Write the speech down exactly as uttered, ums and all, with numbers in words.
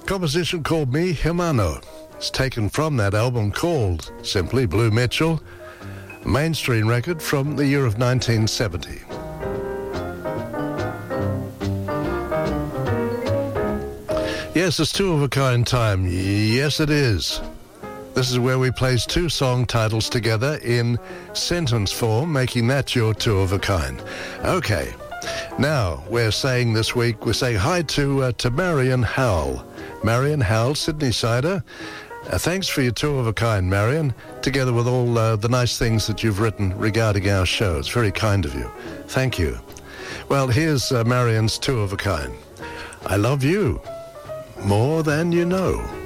composition called Mi Hermano. It's taken from that album called simply Blue Mitchell, a mainstream record from the year of nineteen seventy. Yes, it's two of a kind time. Yes, it is. This is where we place two song titles together in sentence form, making that your two of a kind. Okay. Now, we're saying this week, we're saying hi to uh, to Marion Howell. Marion Howell, Sydney-sider. Uh, thanks for your two of a kind, Marion, together with all uh, the nice things that you've written regarding our show. It's very kind of you. Thank you. Well, here's uh, Marion's two of a kind. I love you more than you know.